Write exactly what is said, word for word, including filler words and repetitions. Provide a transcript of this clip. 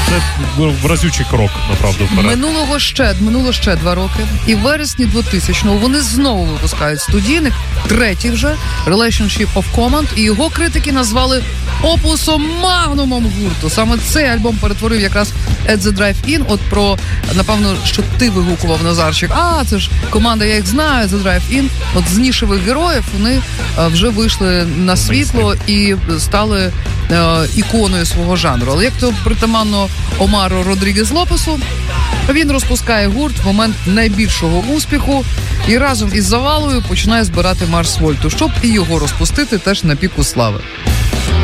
Це разючий крок, направду, вперед. Минулого ще, минуло ще два роки. І в вересні двохтисячного вони знову випускають студійник, третій вже, Relationship of Command, і його критики назвали опусом магнумом гурту. Саме цей альбом перетворив якраз At The Drive-In. От про, напевно, що ти вигукував, Назарчик. А, це ж команда, я їх знаю, The Drive-In. От з нішевих героїв вони вже вийшли на світло і стали е, іконою свого жанру. Але як то притаманно Омару Родрігес Лопесу, він розпускає гурт в момент найбільшого успіху і разом із Завалою починає збирати Марс Вольту, щоб і його розпустити теж на піку слави.